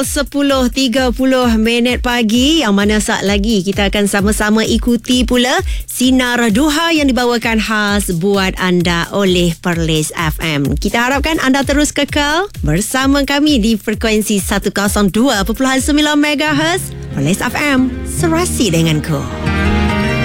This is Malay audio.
10.30 minit pagi, yang mana saat lagi kita akan sama-sama ikuti pula Sinar Duha yang dibawakan khas buat anda oleh Perlis FM. Kita harapkan anda terus kekal bersama kami di frekuensi 102.9 MHz Perlis FM, serasi denganku.